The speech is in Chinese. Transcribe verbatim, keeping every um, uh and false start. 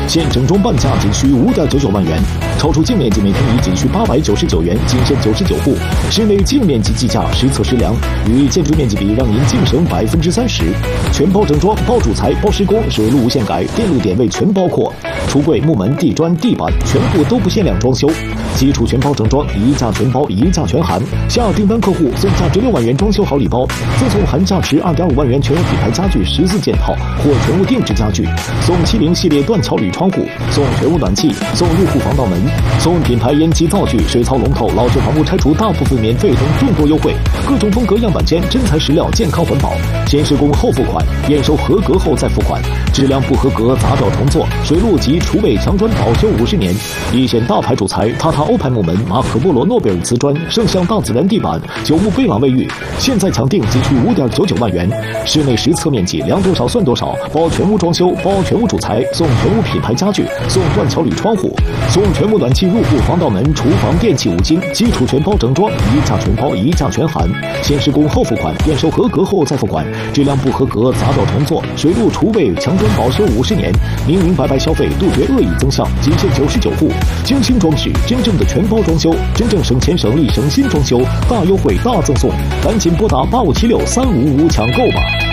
现整装半价仅需五点九九万元，超出净面积每平米仅需八百九十九元，仅限九十九户。室内净面积计价实测实量，与建筑面积比让您净省百分之三十。全包整装，包主材，包施工，水路无限改，电路点位全包括。橱柜、木门、地砖、地板全部都不限量装修。基础全包整装，一价全包，一价全含。下订单客户送价值六万元装修好礼包，赠送含价值二点五万元全屋品牌家具十四件套或全屋定制家具，送七零系列断桥铝窗户，送全屋暖气，送入户防盗门，送品牌烟机灶具、水槽龙头、老式房屋拆除大部分免费等众多优惠。各种风格样板间，真材实料，健康环保。先施工后付款，验收合格后再付款。质量不合格砸掉重做。水路及厨卫墙砖保修五十年。一线大牌主材塔塔欧派木门、马可波罗诺贝尔瓷砖、圣象大自然地板、九牧贝朗卫浴，现在抢订仅需五点九九万元。室内实测面积量多少算多少，包全屋装修，包全屋主材，送全屋品牌家具，送断桥铝窗户，送全屋暖气、入户防盗门、厨房电器五金，基础全包整装，一价全包，一价全含。先施工后付款，验收合格后再付款。质量不合格砸掉重做。水路厨卫墙砖保修五十年，明明白白消费，杜绝恶意增项，仅限九十九户。精心装饰，真正的全包装修，真正省钱省力省心装修，大优惠大赠送，赶紧拨打八五七六三五五五抢购吧。